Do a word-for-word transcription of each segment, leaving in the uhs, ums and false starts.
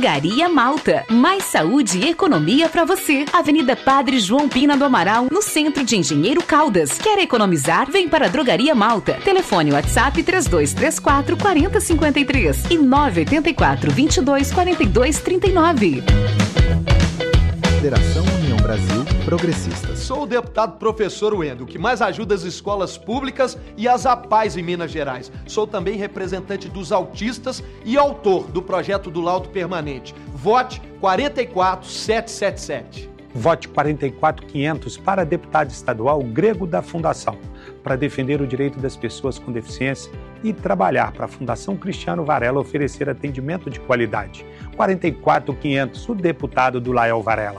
Drogaria Malta. Mais saúde e economia para você. Avenida Padre João Pina do Amaral, no centro de Engenheiro Caldas. Quer economizar? Vem para a Drogaria Malta. Telefone WhatsApp três dois três quatro, quatro zero cinco três e nove oito quatro, vinte e dois, quarenta e dois, trinta e nove. Federação União Brasil Progressistas. Sou o deputado professor Wendel, que mais ajuda as escolas públicas e as APAES em Minas Gerais. Sou também representante dos autistas e autor do projeto do laudo permanente. Vote quatro quatro sete sete sete. Vote quarenta e quatro quinhentos para deputado estadual Grego da Fundação, para defender o direito das pessoas com deficiência e trabalhar para a Fundação Cristiano Varela oferecer atendimento de qualidade. quarenta e quatro quinhentos, o deputado do Lael Varela.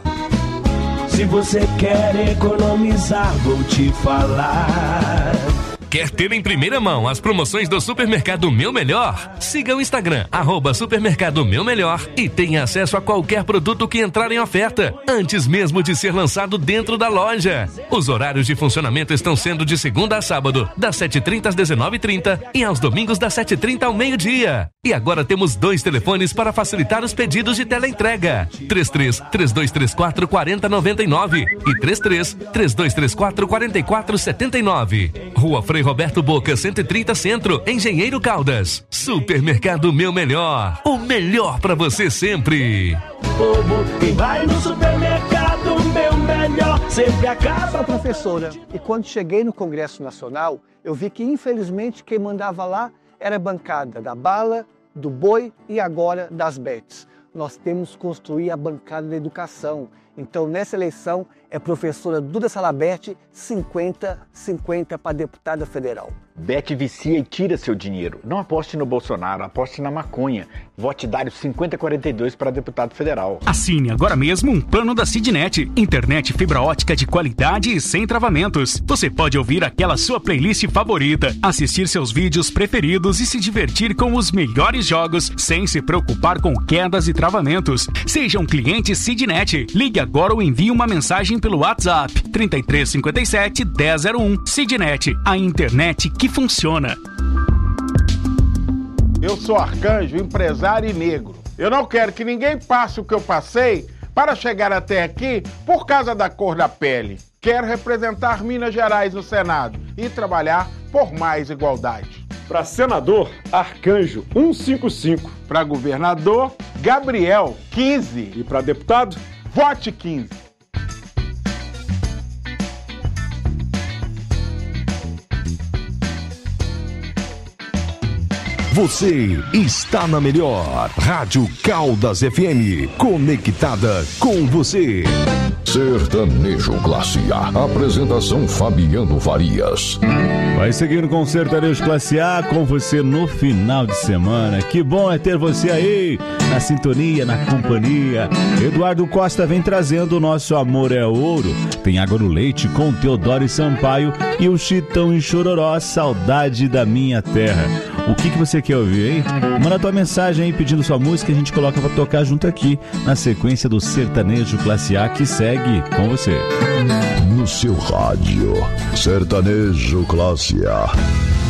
Se você quer economizar, vou te falar. Quer ter em primeira mão as promoções do Supermercado Meu Melhor? Siga o Instagram, arroba Supermercado Meu Melhor, e tenha acesso a qualquer produto que entrar em oferta, antes mesmo de ser lançado dentro da loja. Os horários de funcionamento estão sendo de segunda a sábado, das sete e trinta às dezenove e trinta e aos domingos das sete e trinta ao meio-dia. E agora temos dois telefones para facilitar os pedidos de teleentrega. três três, três dois três quatro, quatro zero nove nove e três três, três dois três quatro, quatro quatro sete nove. Rua Frei Roberto Boca, cento e trinta Centro, Engenheiro Caldas. Supermercado Meu Melhor, o melhor pra você sempre. Povo, quem vai no supermercado Meu Melhor sempre acaba. Sou professora e quando cheguei no Congresso Nacional, eu vi que infelizmente quem mandava lá era a bancada da bala, do boi e agora das bets. Nós temos que construir a bancada da educação. Então, nessa eleição, é professora Duda Salabert, cinquenta cinquenta para deputada federal. Bet vicia e tira seu dinheiro. Não aposte no Bolsonaro, aposte na maconha. Vote Dário cinquenta quarenta e dois para deputado federal. Assine agora mesmo um plano da Cidnet. Internet fibra ótica de qualidade e sem travamentos. Você pode ouvir aquela sua playlist favorita, assistir seus vídeos preferidos e se divertir com os melhores jogos sem se preocupar com quedas e travamentos. Seja um cliente Cidnet. Ligue agora ou envie uma mensagem pelo WhatsApp trinta e três cinquenta e sete, dez zero um. Cidnet, a internet que funciona. Eu sou Arcanjo, empresário e negro. Eu não quero que ninguém passe o que eu passei para chegar até aqui por causa da cor da pele. Quero representar Minas Gerais no Senado e trabalhar por mais igualdade. Para senador, Arcanjo cento e cinquenta e cinco. Para governador, Gabriel quinze. E para deputado, vote quinze. Você está na melhor Rádio Caldas F M, conectada com você. Sertanejo Classe A. Apresentação Fabiano Farias. Vai seguindo com o Sertanejo Classe A com você no final de semana. Que bom é ter você aí na sintonia, na companhia. Eduardo Costa vem trazendo o Nosso Amor é Ouro. Tem Água no Leite com Teodoro Sampaio e o Chitão e Chororó, Saudade da Minha Terra. O que, que você quer ouvir, hein? Manda tua mensagem aí pedindo sua música, a gente coloca pra tocar junto aqui na sequência do Sertanejo Classe A que segue com você. No seu rádio, Sertanejo Classe A.